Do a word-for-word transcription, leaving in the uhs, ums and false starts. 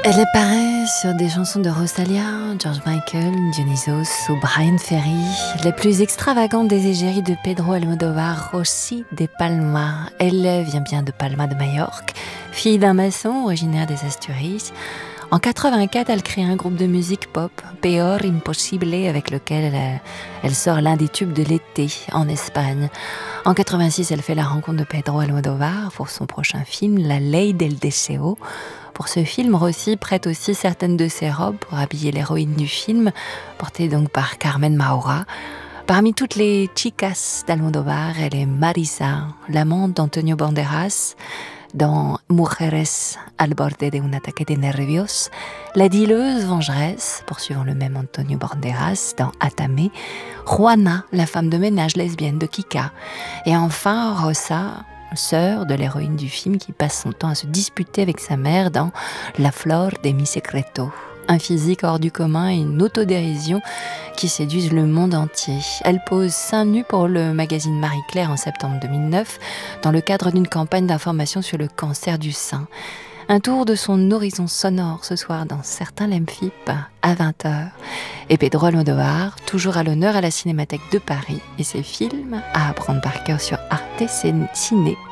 Elle apparaît sur des chansons de Rosalia, George Michael, Dionysos ou Brian Ferry, les plus extravagantes des égéries de Pedro Almodóvar, Rosy de Palma. Elle vient bien de Palma de Majorque, fille d'un maçon originaire des Asturies. En quatre-vingt-quatre, elle crée un groupe de musique pop, Peor Imposible, avec lequel elle, elle sort l'un des tubes de l'été en Espagne. En quatre-vingt-six, elle fait la rencontre de Pedro Almodóvar pour son prochain film, La Ley del Deseo. Pour ce film, Rosy prête aussi certaines de ses robes pour habiller l'héroïne du film, portée donc par Carmen Maura. Parmi toutes les chicas d'Almodóvar, elle est Marisa, l'amante d'Antonio Banderas, dans Mujeres al borde de un ataque de nervios, la dileuse vengeresse, poursuivant le même Antonio Banderas, dans Atame, Juana, la femme de ménage lesbienne de Kika, et enfin Rosa, sœur de l'héroïne du film qui passe son temps à se disputer avec sa mère dans La flor de mi secreto. Un physique hors du commun et une autodérision qui séduisent le monde entier. Elle pose seins nus pour le magazine Marie-Claire en septembre deux mille neuf dans le cadre d'une campagne d'information sur le cancer du sein. Un tour de son horizon sonore ce soir dans Certains l'aiment Philippe à vingt heures. Et Pedro Almodóvar, toujours à l'honneur à la Cinémathèque de Paris et ses films à apprendre par cœur sur arte ciné